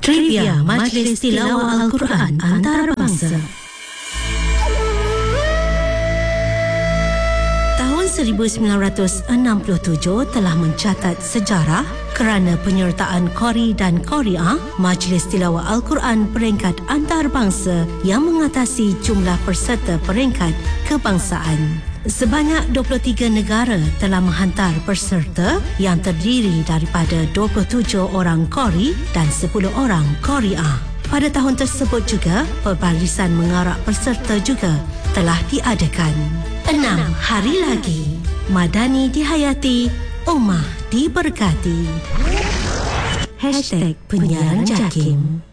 Trivia Majlis Tilawah Al-Quran Antarabangsa. Tahun 1967 telah mencatat sejarah kerana penyertaan Qari dan Qari'ah Majlis Tilawah Al-Quran peringkat antarabangsa yang mengatasi jumlah peserta peringkat kebangsaan. Sebanyak 23 negara telah menghantar peserta yang terdiri daripada 27 orang Qari dan 10 orang Qari'ah. Pada tahun tersebut juga, perbarisan mengarak peserta juga telah diadakan. 6 hari lagi, Madani dihayati, Ummah diberkati. #Penyiaran JAKIM.